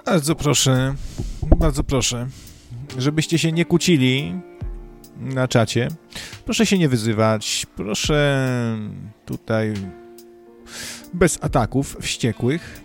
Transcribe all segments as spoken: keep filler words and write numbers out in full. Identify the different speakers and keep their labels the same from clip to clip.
Speaker 1: Bardzo proszę, bardzo proszę, żebyście się nie kłócili na czacie. Proszę się nie wyzywać, proszę tutaj bez ataków wściekłych,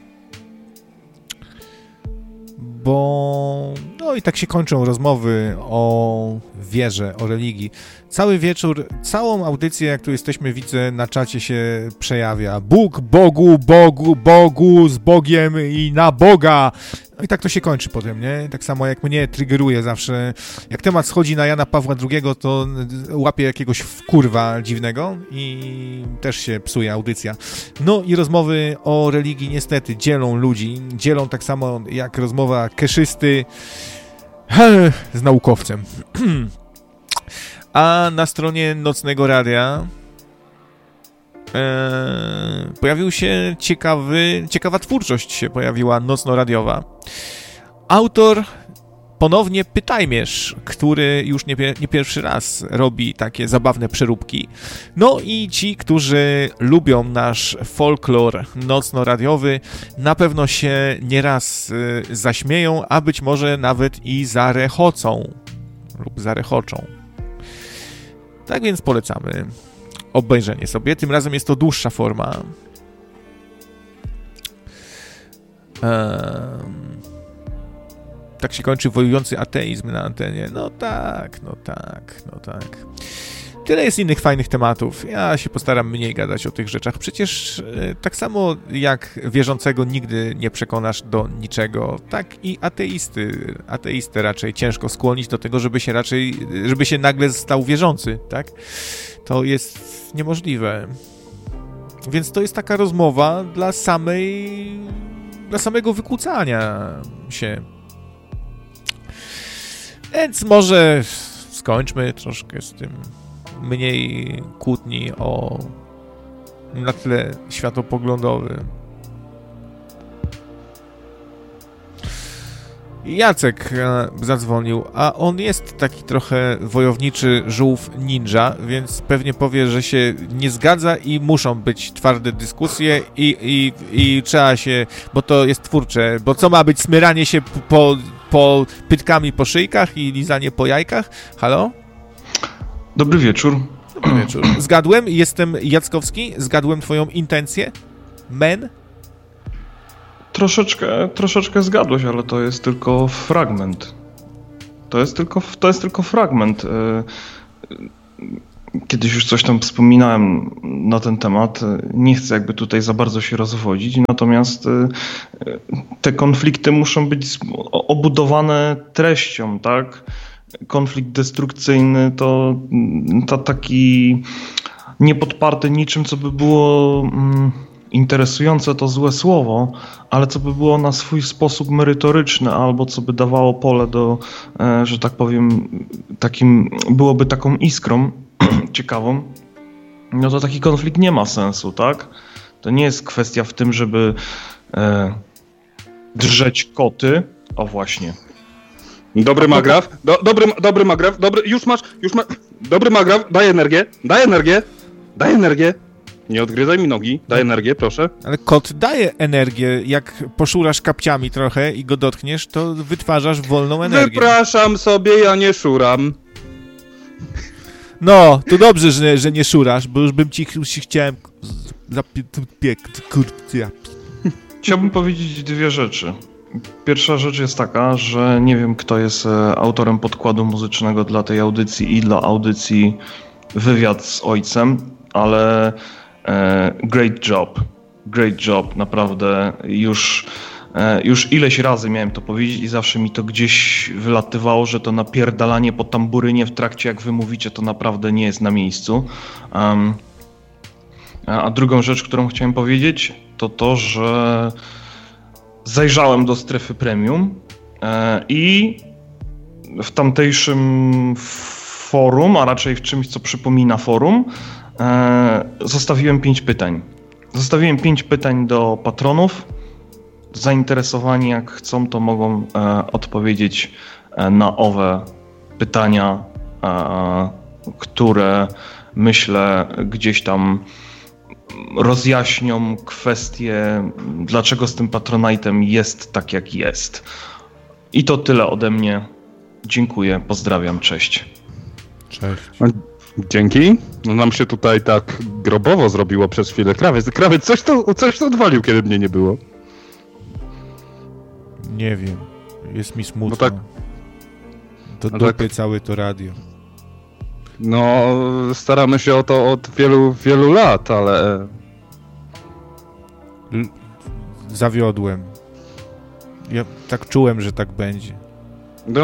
Speaker 1: bo no i tak się kończą rozmowy o wierze, o religii. Cały wieczór, całą audycję, jak tu jesteśmy, widzę, na czacie się przejawia. Bóg, Bogu, Bogu, Bogu, z Bogiem i na Boga. No i tak to się kończy potem, nie? Tak samo jak mnie triggeruje zawsze. Jak temat schodzi na Jana Pawła drugiego, to łapię jakiegoś wkurwa dziwnego i też się psuje audycja. No i rozmowy o religii niestety dzielą ludzi. Dzielą tak samo jak rozmowa keszysty z naukowcem. A na stronie Nocnego Radia e, pojawił się ciekawy, ciekawa twórczość się pojawiła nocno-radiowa. Autor ponownie Pytajmierz, który już nie, nie pierwszy raz robi takie zabawne przeróbki. No i ci, którzy lubią nasz folklor nocno-radiowy, na pewno się nieraz y, zaśmieją, a być może nawet i zarechocą lub zarechoczą. Tak więc polecamy obejrzenie sobie. Tym razem jest to dłuższa forma. Um, tak się kończy wojujący ateizm na antenie. No tak, no tak, no tak. Tyle jest innych fajnych tematów. Ja się postaram mniej gadać o tych rzeczach. Przecież e, tak samo jak wierzącego nigdy nie przekonasz do niczego, tak i ateisty. Ateistę raczej ciężko skłonić do tego, żeby się raczej, żeby się nagle stał wierzący, tak? To jest niemożliwe. Więc to jest taka rozmowa dla samej, dla samego wykłócania się. Więc może skończmy troszkę z tym. Mniej kłótni o na tle światopoglądowym. Jacek zadzwonił, a on jest taki trochę wojowniczy żółw ninja, więc pewnie powie, że się nie zgadza i muszą być twarde dyskusje i, i, i trzeba się, bo to jest twórcze, bo co ma być smyranie się po, po pytkami po szyjkach i lizanie po jajkach? Halo?
Speaker 2: Dobry wieczór.
Speaker 1: Dobry wieczór. Zgadłem? Jestem Jackowski? Zgadłem twoją intencję? Men?
Speaker 2: Troszeczkę, troszeczkę zgadłeś, ale to jest tylko fragment. To jest tylko, to jest tylko fragment. Kiedyś już coś tam wspominałem na ten temat. Nie chcę jakby tutaj za bardzo się rozwodzić, natomiast te konflikty muszą być obudowane treścią, tak? Konflikt destrukcyjny to, to taki niepodparty niczym, co by było mm, interesujące, to złe słowo, ale co by było na swój sposób merytoryczne, albo co by dawało pole do, e, że tak powiem, takim, byłoby taką iskrą ciekawą, no to taki konflikt nie ma sensu, tak? To nie jest kwestia w tym, żeby e, drzeć koty, o właśnie.
Speaker 3: Dobry Magraf, do, dobry, dobry Magraf, dobry, już masz, już masz, dobry Magraf, daj energię, daj energię, daj energię, nie odgryzaj mi nogi, daj energię, proszę.
Speaker 1: Ale kot daje energię, jak poszurasz kapciami trochę i go dotkniesz, to wytwarzasz wolną energię.
Speaker 3: Wypraszam sobie, ja nie szuram.
Speaker 1: No, to dobrze, że, że nie szurasz, bo już bym ci, ci chciałem zapiek, kurczę.
Speaker 2: Chciałbym powiedzieć dwie rzeczy. Pierwsza rzecz jest taka, że nie wiem, kto jest autorem podkładu muzycznego dla tej audycji i dla audycji Wywiad z Ojcem, ale e, great job, great job, naprawdę już, e, już ileś razy miałem to powiedzieć i zawsze mi to gdzieś wylatywało, że to napierdalanie po tamburynie w trakcie jak wy mówicie, to naprawdę nie jest na miejscu. Um, a drugą rzecz, którą chciałem powiedzieć, to to, że zajrzałem do strefy premium e, i w tamtejszym forum, a raczej w czymś, co przypomina forum, e, zostawiłem pięć pytań. Zostawiłem pięć pytań do patronów. Zainteresowani jak chcą, to mogą e, odpowiedzieć e, na owe pytania, e, które myślę gdzieś tam rozjaśnią kwestię, dlaczego z tym Patronite'em jest tak, jak jest. I to tyle ode mnie. Dziękuję, pozdrawiam, cześć.
Speaker 1: Cześć.
Speaker 3: Dzięki. No nam się tutaj tak grobowo zrobiło przez chwilę. Krawiec, krawiec, coś to, coś to odwalił, kiedy mnie nie było.
Speaker 1: Nie wiem. Jest mi smutno.
Speaker 3: No tak.
Speaker 1: Do
Speaker 3: No
Speaker 1: dupy
Speaker 3: tak.
Speaker 1: całe to radio.
Speaker 3: No, staramy się o to od wielu, wielu lat, ale...
Speaker 1: L- zawiodłem. Ja tak czułem, że tak będzie.